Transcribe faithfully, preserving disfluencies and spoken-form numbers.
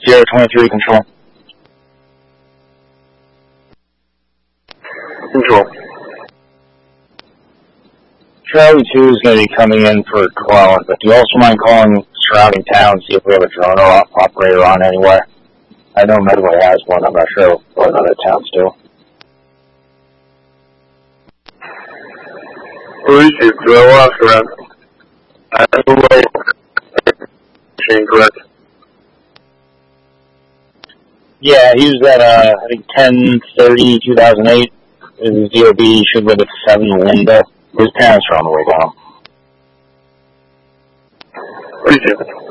Sierra twenty-three, control. Control. Charlie two is going to be coming in for Clone, but do you also mind calling surrounding towns, see if we have a drone or operator on anywhere? I know Medway has one, I'm not sure what other towns do. Police chief, do I lost around? I have a way. Machine, correct? Yeah, he was at, uh, I think ten thirty two thousand eight. His D O B should live at seven window. His parents are on the way down. Police chief.